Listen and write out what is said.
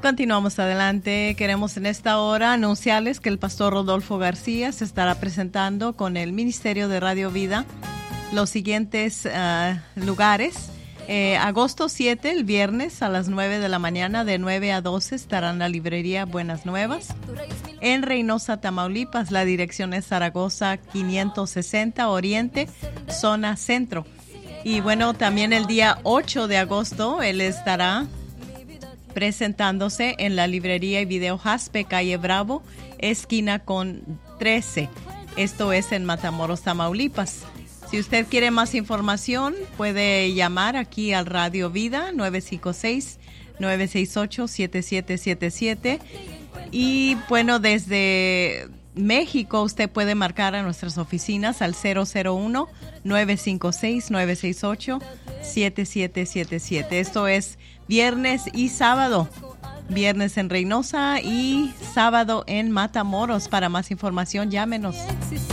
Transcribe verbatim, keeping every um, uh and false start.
Continuamos adelante. Queremos en esta hora anunciarles que el pastor Rodolfo García se estará presentando con el Ministerio de Radio Vida los siguientes uh, lugares. Eh, agosto siete, el viernes a las nueve de la mañana, de nueve a doce, estará en la librería Buenas Nuevas. En Reynosa, Tamaulipas, la dirección es Zaragoza quinientos sesenta Oriente, zona centro. Y bueno, también el día ocho de agosto, él estará presentándose en la librería y video Jaspe, calle Bravo, esquina con trece. Esto es en Matamoros, Tamaulipas. Si usted quiere más información, puede llamar aquí al Radio Vida nueve cinco seis, nueve seis ocho, siete siete siete siete. Y bueno, desde México usted puede marcar a nuestras oficinas al cero cero uno, nueve cinco seis, nueve seis ocho, siete siete siete siete. Esto es viernes y sábado. Viernes en Reynosa y sábado en Matamoros. Para más información, llámenos.